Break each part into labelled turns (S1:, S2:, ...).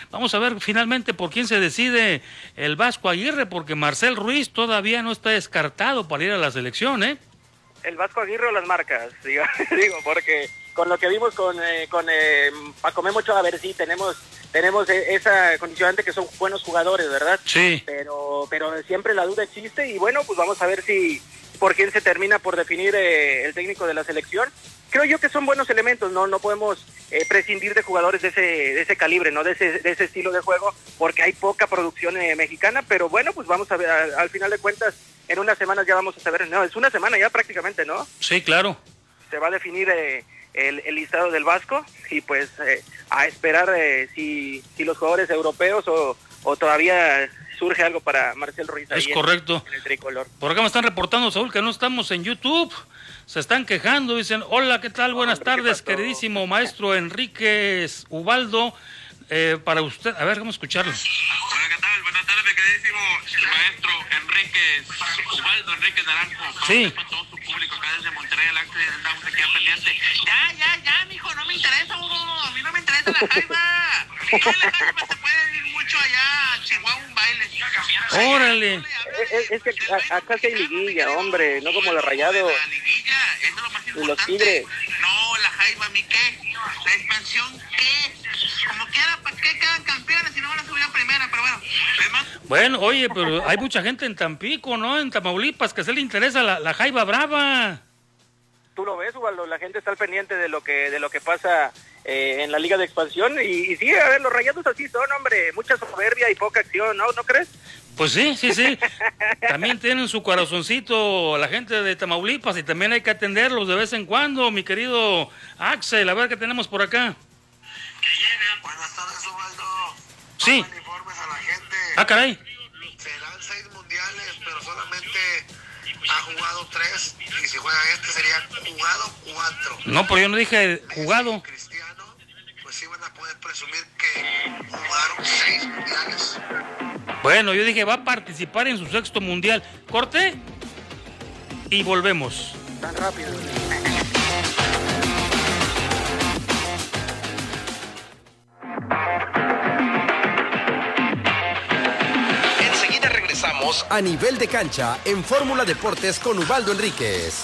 S1: Vamos a ver finalmente por quién se decide el Vasco Aguirre, porque Marcel Ruiz todavía no está descartado para ir a la selección, ¿eh?
S2: El Vasco Aguirre o las marcas, digo, porque con lo que vimos con Paco Memo Ochoa, a ver si tenemos esa condicionante que son buenos jugadores, ¿verdad?
S1: Sí.
S2: Pero siempre la duda existe y bueno, pues vamos a ver si por quién se termina por definir el técnico de la selección. Creo yo que son buenos elementos, no podemos prescindir de jugadores de ese calibre, no de ese estilo de juego, porque hay poca producción mexicana, pero bueno, pues vamos a ver, al final de cuentas, en unas semanas ya vamos a saber, no, es una semana ya prácticamente, ¿no?
S1: Sí, claro.
S2: Se va a definir el listado del Vasco y pues a esperar si los jugadores europeos o todavía surge algo para Marcel Ruiz.
S1: Es correcto.
S2: En el tricolor.
S1: Por acá me están reportando, Saúl, que no estamos en YouTube. Se están quejando, dicen, hola, ¿qué tal? Buenas tardes, queridísimo maestro Enríquez Ubaldo. Para usted, a ver, vamos a escucharlo.
S3: Hola, ¿qué tal? Buenas tardes, queridísimo maestro Enríquez Ubaldo, Enríquez Naranjo.
S1: Sí.
S3: Para todo su público acá desde Monterrey, andamos aquí al pendiente. Ya, mijo, no me interesa, Hugo. A mí no me interesa la Jaiba. La Jaiba se puede ir mucho allá a Chihuahua, un baile.
S1: Órale.
S2: Es que acá sí hay liguilla, hombre, no como los Rayados.
S3: La liguilla, eso es lo más importante.
S2: Los Tigres.
S3: No, la Jaiba, ¿mi qué? La expansión, ¿qué? Como quiera, ¿para qué quedan campeones si no van a subir a primera? Pero bueno, es más.
S1: Bueno, oye, pero hay mucha gente en Tampico, ¿no? En Tamaulipas, que se le interesa la Jaiba Brava.
S2: Tú lo ves, Ubaldo, la gente está al pendiente de lo que pasa en la Liga de Expansión y sí, a ver, los Rayados así son, hombre, mucha soberbia y poca acción, ¿no crees?
S1: Pues sí. También tienen su corazoncito la gente de Tamaulipas y también hay que atenderlos de vez en cuando, mi querido Axel. A ver qué tenemos por acá.
S3: Buenas tardes, Ubaldo.
S1: Sí.
S3: Toman informes a la gente.
S1: Ah, caray.
S3: Serán 6 mundiales, pero solamente ha jugado 3. Y si juega sería jugado 4.
S1: No, pero yo no dije jugado.
S3: Cristiano, pues sí van a poder presumir que jugaron 6 mundiales.
S1: Bueno, yo dije va a participar en su 6º mundial. Corte y volvemos.
S2: Tan rápido.
S4: Enseguida regresamos a Nivel de Cancha en Fórmula Deportes con Ubaldo Enríquez.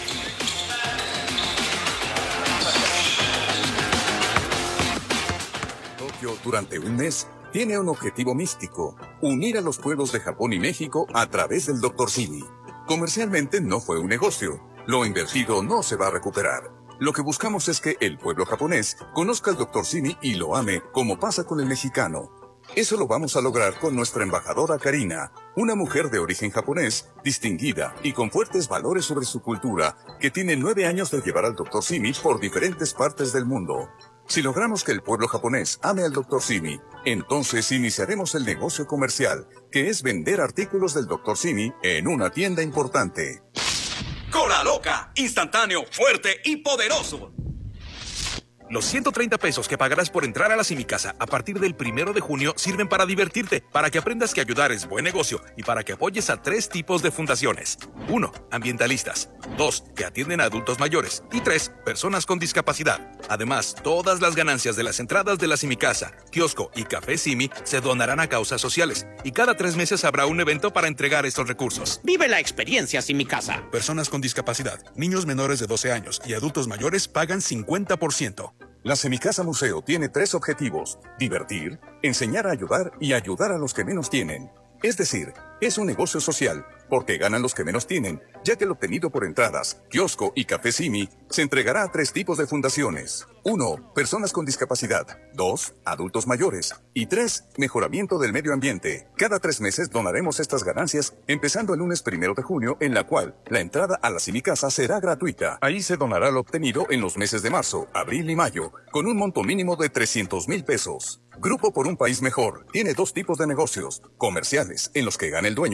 S5: Tokio durante un mes tiene un objetivo místico: unir a los pueblos de Japón y México a través del Dr. Simi. Comercialmente no fue un negocio. Lo invertido no se va a recuperar. Lo que buscamos es que el pueblo japonés conozca al Dr. Simi y lo ame como pasa con el mexicano. Eso lo vamos a lograr con nuestra embajadora Karina, una mujer de origen japonés, distinguida y con fuertes valores sobre su cultura, que tiene 9 años de llevar al Dr. Simi por diferentes partes del mundo. Si logramos que el pueblo japonés ame al Dr. Simi, entonces iniciaremos el negocio comercial, que es vender artículos del Dr. Simi en una tienda importante.
S6: ¡Cola Loca! Instantáneo, fuerte y poderoso. Los 130 pesos que pagarás por entrar a la Simicasa a partir del 1 de junio sirven para divertirte, para que aprendas que ayudar es buen negocio y para que apoyes a 3 tipos de fundaciones. 1. Ambientalistas. 2. Que atienden a adultos mayores. Y 3. Personas con discapacidad. Además, todas las ganancias de las entradas de la Simicasa, kiosco y café Simi se donarán a causas sociales. Y cada 3 meses habrá un evento para entregar estos recursos.
S7: Vive la experiencia Simicasa.
S6: Personas con discapacidad, niños menores de 12 años y adultos mayores pagan 50%.
S5: La Semicasa Museo tiene 3 objetivos: divertir, enseñar a ayudar y ayudar a los que menos tienen. Es decir, es un negocio social, porque ganan los que menos tienen, ya que lo obtenido por entradas, kiosco y café Simi se entregará a 3 tipos de fundaciones. 1. Personas con discapacidad. 2. Adultos mayores. Y 3. Mejoramiento del medio ambiente. Cada 3 meses donaremos estas ganancias, empezando el lunes 1 de junio, en la cual la entrada a la Simicasa será gratuita. Ahí se donará lo obtenido en los meses de marzo, abril y mayo, con un monto mínimo de 300,000 pesos. Grupo por un País Mejor tiene 2 tipos de negocios: comerciales, en los que gana el dueño,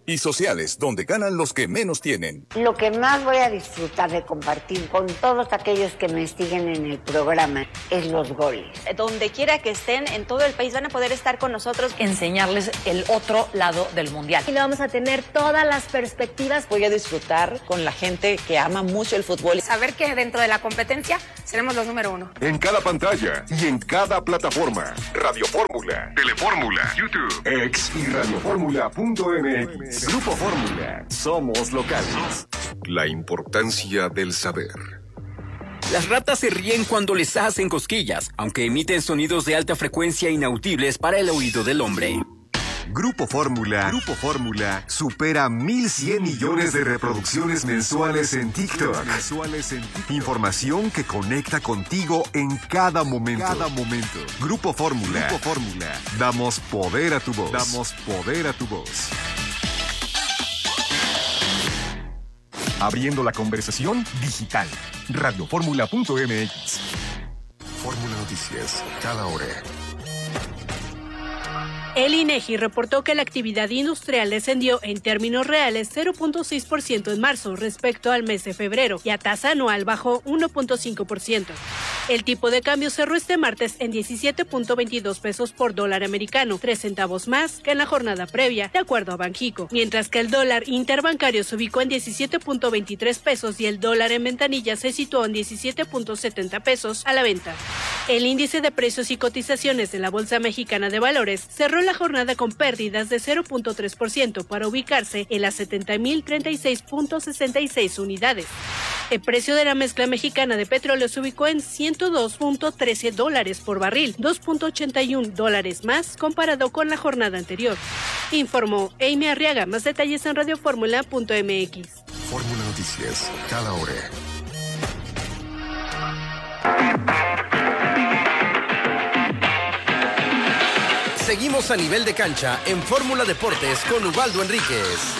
S5: y sociales, donde ganan los que menos tienen.
S8: Lo que más voy a disfrutar de compartir con todos aquellos que me siguen en el programa es los goles.
S9: Donde quiera que estén, en todo el país van a poder estar con nosotros, enseñarles el otro lado del mundial.
S10: Y le vamos a tener todas las perspectivas.
S9: Voy a disfrutar con la gente que ama mucho el fútbol.
S10: Saber que dentro de la competencia seremos los número 1.
S11: En cada pantalla y en cada plataforma. Radio Fórmula, Telefórmula, YouTube, X y radioformula.mx. Grupo Fórmula. Somos locales. La importancia del saber.
S12: Las ratas se ríen cuando les hacen cosquillas, aunque emiten sonidos de alta frecuencia inaudibles para el oído del hombre.
S11: Grupo Fórmula supera 1,100 millones de reproducciones mensuales en TikTok. Información que conecta contigo en cada momento. Grupo Fórmula. Damos poder a tu voz. Abriendo la conversación digital. Radioformula.mx. Fórmula Noticias, cada hora.
S13: El INEGI reportó que la actividad industrial descendió en términos reales 0.6% en marzo respecto al mes de febrero y a tasa anual bajó 1.5%. El tipo de cambio cerró este martes en 17.22 pesos por dólar americano, 3 centavos más que en la jornada previa, de acuerdo a Banxico, mientras que el dólar interbancario se ubicó en 17.23 pesos y el dólar en ventanilla se situó en 17.70 pesos a la venta. El índice de precios y cotizaciones de la Bolsa Mexicana de Valores cerró la jornada con pérdidas de 0.3% para ubicarse en las 70.036.66 unidades. El precio de la mezcla mexicana de petróleo se ubicó en $102.13 por barril, $2.81 más comparado con la jornada anterior. Informó Amy Arriaga. Más detalles en radioformula.mx.
S11: Fórmula Noticias, cada hora.
S4: Seguimos a nivel de cancha en Fórmula Deportes con Ubaldo Enríquez.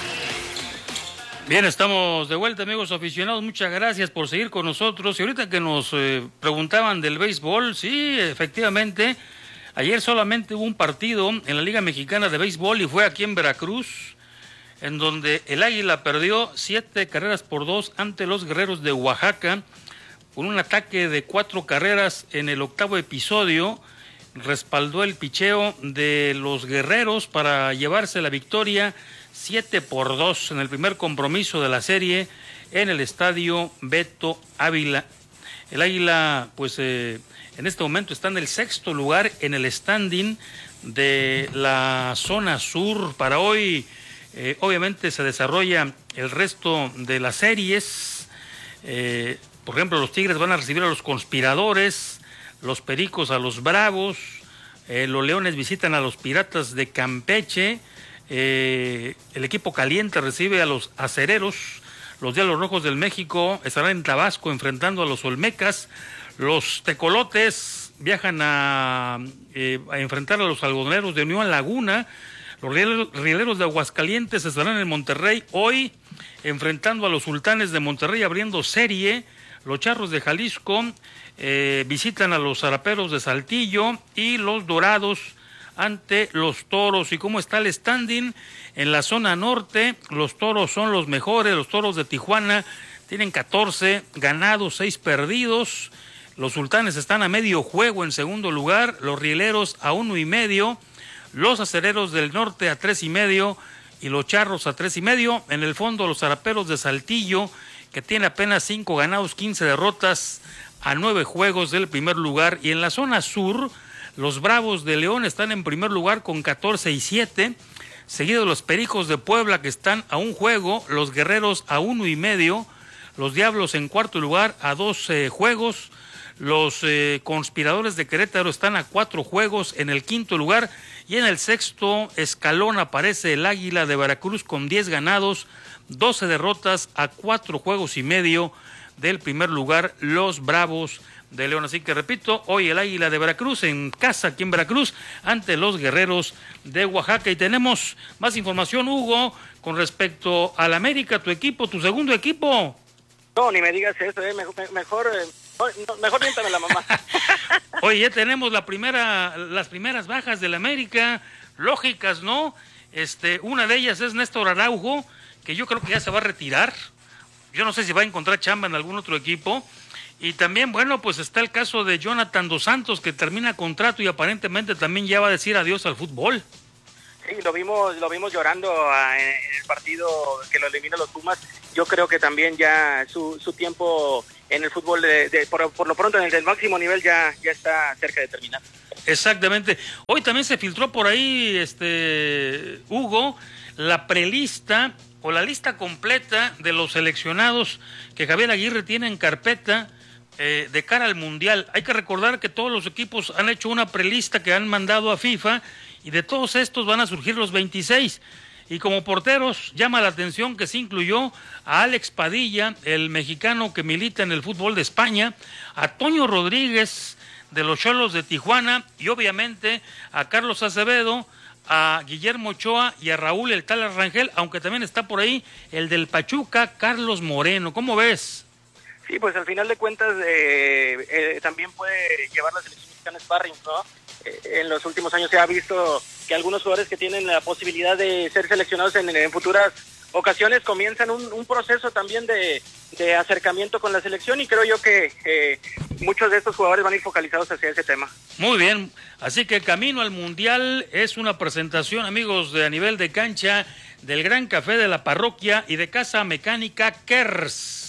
S1: Bien, estamos de vuelta, amigos aficionados. Muchas gracias por seguir con nosotros. Y ahorita que nos preguntaban del béisbol, sí, efectivamente, ayer solamente hubo un partido en la Liga Mexicana de Béisbol y fue aquí en Veracruz, en donde el Águila perdió 7-2 ante los Guerreros de Oaxaca por un ataque de 4 carreras en el 8º episodio. Respaldó el picheo de los Guerreros para llevarse la victoria 7-2 en el primer compromiso de la serie en el estadio Beto Ávila. El Águila, pues en este momento está en el 6º lugar en el standing de la zona sur. Para hoy, obviamente, se desarrolla el resto de las series. Por ejemplo, los Tigres van a recibir a los Conspiradores, los Pericos a los Bravos, los Leones visitan a los Piratas de Campeche. El equipo caliente recibe a los Acereros. Los Diablos Rojos del México estarán en Tabasco enfrentando a los Olmecas. Los Tecolotes viajan a enfrentar a los Algodoneros de Unión Laguna. Los Rieleros de Aguascalientes estarán en Monterrey hoy enfrentando a los Sultanes de Monterrey, abriendo serie. Los Charros de Jalisco visitan a los Zaraperos de Saltillo y los Dorados ante los Toros. ¿Y cómo está el standing? En la zona norte, los Toros son los mejores. Los Toros de Tijuana tienen 14 ganados, 6 perdidos. Los Sultanes están a medio juego en segundo lugar. Los Rieleros a 1.5. Los Acereros del Norte a 3.5. Y los Charros a 3.5. En el fondo, los Zaraperos de Saltillo, que tiene apenas 5 ganados, 15 derrotas, a 9 juegos del primer lugar. Y en la zona sur, los Bravos de León están en primer lugar con 14-7, seguidos los Pericos de Puebla, que están a 1 juego, los Guerreros a 1.5, los Diablos en cuarto lugar a 2 juegos, los Conspiradores de Querétaro están a 4 juegos en el quinto lugar, y en el sexto escalón aparece el Águila de Veracruz con 10 ganados, 12 derrotas, a 4 juegos y medio del primer lugar, los Bravos de León. Así que repito, hoy el Águila de Veracruz en casa aquí en Veracruz ante los Guerreros de Oaxaca. Y tenemos más información, Hugo, con respecto al América, tu equipo, tu segundo equipo.
S2: No, ni me digas eso, mejor miéntame la mamá.
S1: Oye, ya tenemos las primeras bajas del América, lógicas, ¿no? Una de ellas es Néstor Araujo, que yo creo que ya se va a retirar. Yo no sé si va a encontrar chamba en algún otro equipo. Y también, bueno, pues está el caso de Jonathan Dos Santos, que termina contrato y aparentemente también ya va a decir adiós al fútbol.
S2: Sí, lo vimos llorando en el partido que lo elimina los Pumas. Yo creo que también ya su tiempo en el fútbol, por lo pronto en el máximo nivel, ya está cerca de terminar.
S1: Exactamente. Hoy también se filtró por ahí, Hugo, la prelista o la lista completa de los seleccionados que Javier Aguirre tiene en carpeta de cara al Mundial. Hay que recordar que todos los equipos han hecho una prelista que han mandado a FIFA y de todos estos van a surgir los 26. Y como porteros llama la atención que se incluyó a Alex Padilla, el mexicano que milita en el fútbol de España, a Toño Rodríguez de los Xolos de Tijuana y obviamente a Carlos Acevedo, a Guillermo Ochoa y a Raúl El Tal Rangel, aunque también está por ahí el del Pachuca, Carlos Moreno. ¿Cómo ves?
S2: Sí, pues al final de cuentas también puede llevar la selección mexicana sparring, ¿no? En los últimos años se ha visto que algunos jugadores que tienen la posibilidad de ser seleccionados en futuras ocasiones comienzan un proceso también de acercamiento con la selección y creo yo que muchos de estos jugadores van a ir focalizados hacia ese tema.
S1: Muy bien, así que camino al Mundial es una presentación, amigos, de A Nivel de Cancha, del Gran Café de la Parroquia y de Casa Mecánica Kers.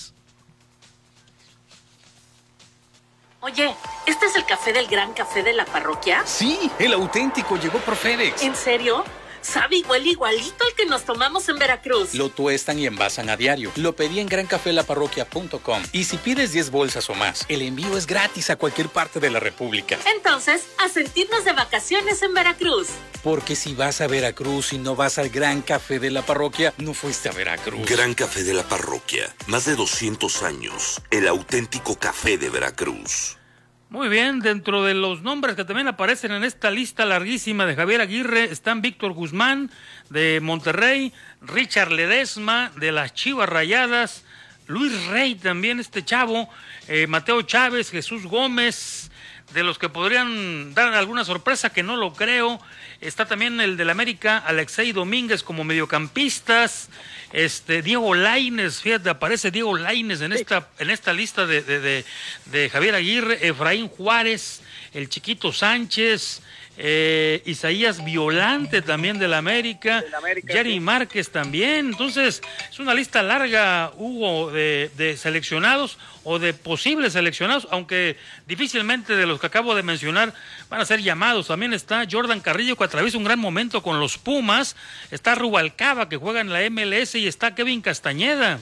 S14: Oye, ¿este es el café del Gran Café de la Parroquia?
S12: Sí, el auténtico llegó por FedEx.
S14: ¿En serio? Sabe igualito al que nos tomamos en Veracruz.
S12: Lo tuestan y envasan a diario. Lo pedí en grancafelaparroquia.com. Y si pides 10 bolsas o más, el envío es gratis a cualquier parte de la República.
S14: Entonces, a sentirnos de vacaciones en Veracruz.
S12: Porque si vas a Veracruz y no vas al Gran Café de la Parroquia, no fuiste a Veracruz.
S15: Gran Café de la Parroquia. Más de 200 años. El auténtico café de Veracruz.
S1: Muy bien, dentro de los nombres que también aparecen en esta lista larguísima de Javier Aguirre están Víctor Guzmán de Monterrey, Richard Ledesma de las Chivas Rayadas, Luis Rey también, este chavo, Mateo Chávez, Jesús Gómez, de los que podrían dar alguna sorpresa, que no lo creo. Está también el del América, Alexei Domínguez como mediocampistas, Diego Lainez, fíjate, aparece Diego Lainez en esta lista de Javier Aguirre, Efraín Juárez, el Chiquito Sánchez, Isaías Violante también del América, Jerry sí. Márquez también. Entonces es una lista larga, Hugo, de seleccionados o de posibles seleccionados, aunque difícilmente de los que acabo de mencionar van a ser llamados. También está Jordan Carrillo, que atraviesa un gran momento con los Pumas, está Rubalcaba, que juega en la MLS, y está Kevin Castañeda.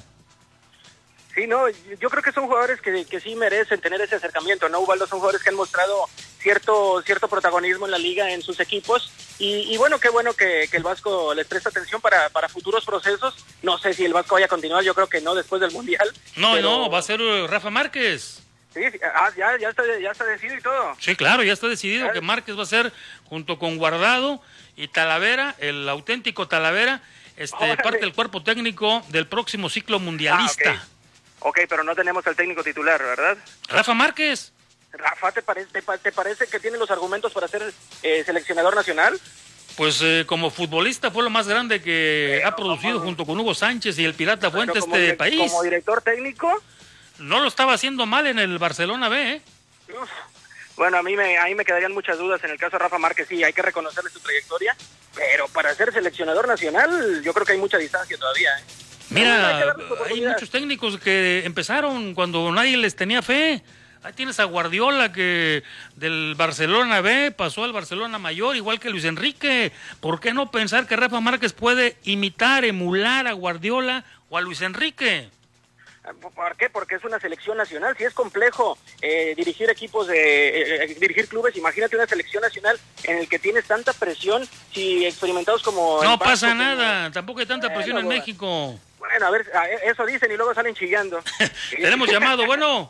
S2: Sí, no, yo creo que son jugadores que sí merecen tener ese acercamiento, ¿no, Ubaldo? Son jugadores que han mostrado cierto protagonismo en la liga, en sus equipos, y bueno que el Vasco les presta atención para futuros procesos. No sé si el Vasco vaya a continuar, yo creo que no después del Mundial.
S1: No, va a ser Rafa Márquez.
S2: Sí, ya está decidido y todo.
S1: Sí, claro, ya está decidido que Márquez va a ser, junto con Guardado y Talavera, el auténtico Talavera, parte del cuerpo técnico del próximo ciclo mundialista.
S2: Ok, pero no tenemos al técnico titular, ¿verdad?
S1: Rafa Márquez.
S2: Rafa, ¿te parece que tiene los argumentos para ser seleccionador nacional?
S1: Pues como futbolista fue lo más grande que ha producido junto con Hugo Sánchez y el Pirata Fuente país.
S2: ¿Como director técnico?
S1: No lo estaba haciendo mal en el Barcelona B, ¿eh?
S2: Uf. Bueno, a mí me quedarían muchas dudas en el caso de Rafa Márquez. Sí, hay que reconocerle su trayectoria, pero para ser seleccionador nacional yo creo que hay mucha distancia todavía, ¿eh?
S1: Mira, hay muchos técnicos que empezaron cuando nadie les tenía fe. Ahí tienes a Guardiola, que del Barcelona B pasó al Barcelona Mayor, igual que Luis Enrique. ¿Por qué no pensar que Rafa Márquez puede emular a Guardiola o a Luis Enrique?
S2: ¿Por qué? Porque es una selección nacional. Si es complejo dirigir equipos, dirigir clubes, imagínate una selección nacional en el que tienes tanta presión, si experimentados como...
S1: No pasa nada, tampoco hay tanta presión en México.
S2: Bueno, a ver, eso dicen y luego salen chillando.
S1: Tenemos llamado, bueno.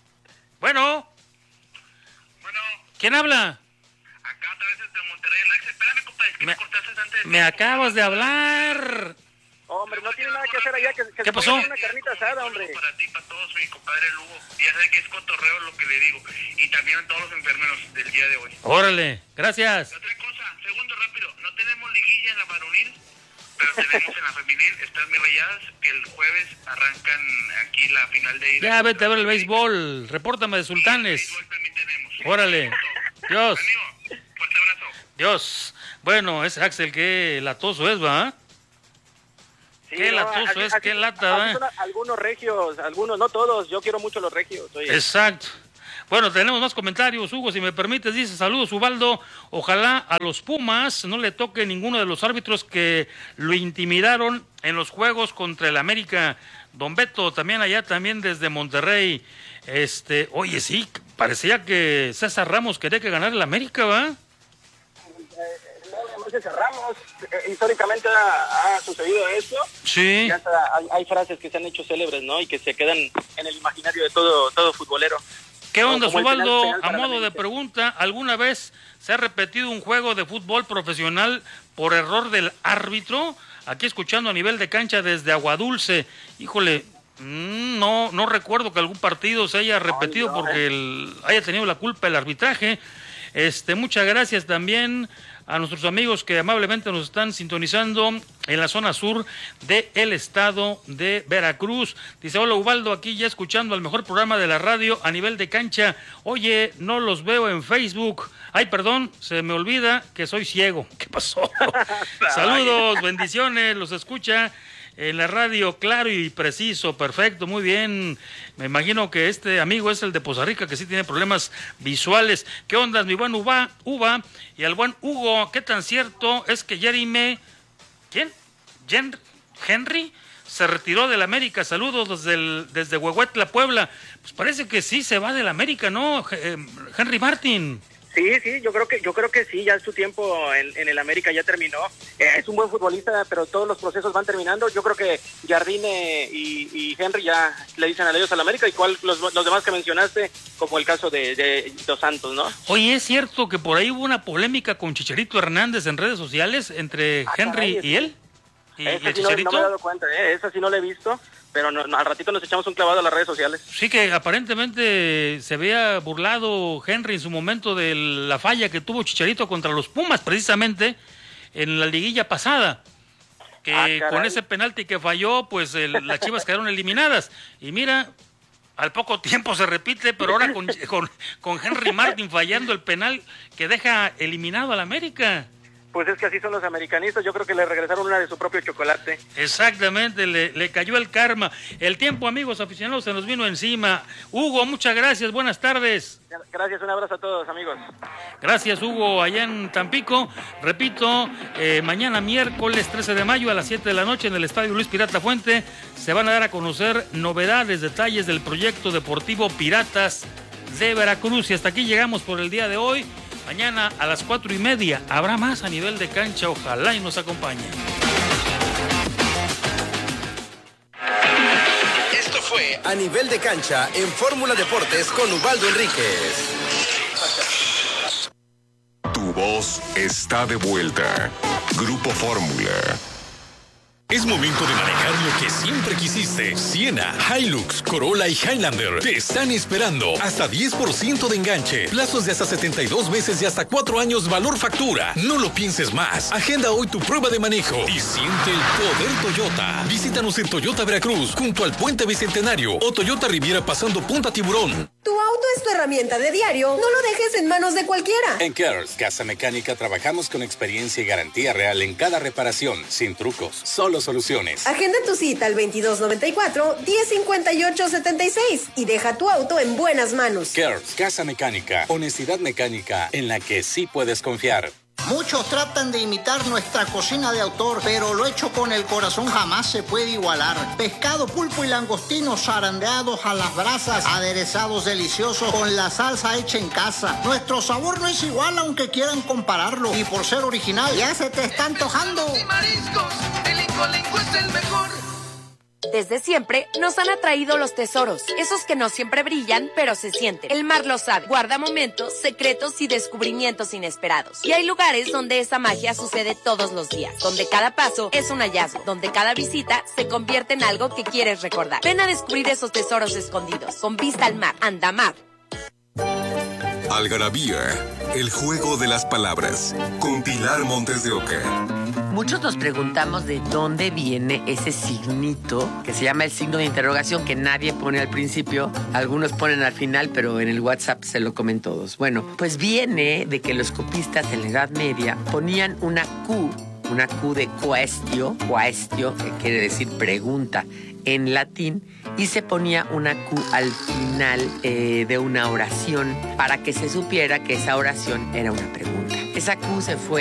S1: ¿Quién habla?
S3: Acá otra vez desde Monterrey, espérame, compadre, es que me cortaste antes.
S1: Me acabas de hablar.
S2: Hombre, no tiene nada que hacer allá, que
S1: ¿qué pasó?
S2: Una carnita asada, hombre.
S3: Para ti, para todos, mi compadre Lugo. Ya sé que es cotorreo lo que le digo. Y también a todos los enfermeros del día de hoy.
S1: Órale, gracias.
S3: Otra cosa, segundo rápido, no tenemos liguilla liguilla en la varonil, pero tenemos en la femenil, están mis Rayadas, que el jueves arrancan aquí la final de ida.
S1: Ya, vete a ver el béisbol, repórtame de Sultanes.
S3: Sí, el béisbol también tenemos.
S1: Órale, Dios.
S3: Ánimo, fuerte abrazo.
S1: Dios. Bueno, ese Axel, qué latoso es, ¿va?
S2: Sí,
S1: qué latoso es, qué lata, ¿va?
S2: Algunos regios, algunos, no todos, yo quiero mucho los regios. Oye.
S1: Exacto. Bueno, tenemos más comentarios, Hugo, si me permites, dice, saludos, Ubaldo, ojalá a los Pumas no le toque ninguno de los árbitros que lo intimidaron en los juegos contra el América. Don Beto, también allá, también desde Monterrey, oye, sí, parecía que César Ramos quería que ganara el América, ¿va?
S2: No, César Ramos, históricamente ha sucedido eso.
S1: Sí.
S2: Y hasta hay frases que se han hecho célebres, ¿no? Y que se quedan en el imaginario de todo futbolero.
S1: ¿Qué onda, Ubaldo? A modo de pregunta, ¿alguna vez se ha repetido un juego de fútbol profesional por error del árbitro? Aquí escuchando a nivel de cancha desde Aguadulce. Híjole, no recuerdo que algún partido se haya repetido porque haya tenido la culpa el arbitraje. Muchas gracias también a nuestros amigos que amablemente nos están sintonizando en la zona sur del estado de Veracruz. Dice, hola Ubaldo, aquí ya escuchando el mejor programa de la radio a nivel de cancha. Oye, no los veo en Facebook. Ay, perdón, se me olvida que soy ciego. ¿Qué pasó? Saludos, bendiciones, los escucha en la radio claro y preciso, perfecto, muy bien. Me imagino que este amigo es el de Poza Rica, que sí tiene problemas visuales. ¿Qué onda, mi buen Uva? Y al buen Hugo, ¿qué tan cierto es que Jeremy, Henry se retiró del América? Saludos desde Huehuetla, Puebla. Pues parece que sí se va del América, ¿no? Henry Martin.
S2: Sí, yo creo que sí, ya su tiempo en el América ya terminó. Es un buen futbolista, pero todos los procesos van terminando. Yo creo que Jardine y Henry ya le dicen adiós al América, y los demás que mencionaste, como el caso de Dos Santos, ¿no?
S1: Oye, ¿es cierto que por ahí hubo una polémica con Chicharito Hernández en redes sociales entre Henry y él? ¿Y el Chicharito?
S2: No me he dado cuenta, esa sí no la he visto. Pero al ratito nos echamos un clavado a las redes sociales.
S1: Sí, que aparentemente se había burlado Henry en su momento de la falla que tuvo Chicharito contra los Pumas, precisamente en la liguilla pasada. Que con ese penalti que falló, pues las Chivas quedaron eliminadas. Y mira, al poco tiempo se repite, pero ahora con Henry Martin fallando el penal que deja eliminado al América.
S2: Pues es que así son los americanistas, yo creo que le regresaron una de su propio chocolate.
S1: Exactamente, le cayó el karma. El tiempo, amigos aficionados, se nos vino encima. Hugo, muchas gracias, buenas tardes.
S2: Gracias, un abrazo a todos, amigos.
S1: Gracias, Hugo, allá en Tampico. Repito, mañana miércoles 13 de mayo a las 7 de la noche en el Estadio Luis Pirata Fuente se van a dar a conocer novedades, detalles del proyecto deportivo Piratas de Veracruz. Y hasta aquí llegamos por el día de hoy. Mañana a las 4:30 habrá más a nivel de cancha. Ojalá y nos acompañe.
S4: Esto fue A Nivel de Cancha en Fórmula Deportes con Ubaldo Enríquez.
S11: Tu voz está de vuelta. Grupo Fórmula.
S16: Es momento de manejar lo que siempre quisiste. Siena, Hilux, Corolla y Highlander te están esperando. Hasta 10% de enganche. Plazos de hasta 72 meses y hasta 4 años valor factura. No lo pienses más. Agenda hoy tu prueba de manejo y siente el poder Toyota. Visítanos en Toyota Veracruz, junto al Puente Bicentenario, o Toyota Riviera pasando Punta Tiburón.
S17: Tu auto es tu herramienta de diario. No lo dejes en manos de cualquiera.
S18: En Cares Casa Mecánica trabajamos con experiencia y garantía real en cada reparación, sin trucos, solo soluciones.
S17: Agenda tu cita al 2294-1058-76 y deja tu auto en buenas manos.
S18: Cares Casa Mecánica, honestidad mecánica en la que sí puedes confiar.
S19: Muchos tratan de imitar nuestra cocina de autor, pero lo hecho con el corazón jamás se puede igualar. Pescado, pulpo y langostinos zarandeados a las brasas, aderezados deliciosos con la salsa hecha en casa. Nuestro sabor no es igual aunque quieran compararlo, y por ser original ya se te está antojando.
S20: Y mariscos, el Incolenco es el mejor.
S21: Desde siempre nos han atraído los tesoros, esos que no siempre brillan, pero se sienten. El mar lo sabe, guarda momentos, secretos y descubrimientos inesperados. Y hay lugares donde esa magia sucede todos los días, donde cada paso es un hallazgo, donde cada visita se convierte en algo que quieres recordar. Ven a descubrir esos tesoros escondidos, con vista al mar. Andamar.
S11: Algarabía, el juego de las palabras, con Pilar Montes de Oca.
S7: Muchos nos preguntamos de dónde viene ese signito que se llama el signo de interrogación, que nadie pone al principio, algunos ponen al final, pero en el WhatsApp se lo comen todos. Bueno, pues viene de que los copistas en la Edad Media ponían una Q de quaestio, que quiere decir pregunta en latín, y se ponía una Q al final de una oración para que se supiera que esa oración era una pregunta. Esa Q se fue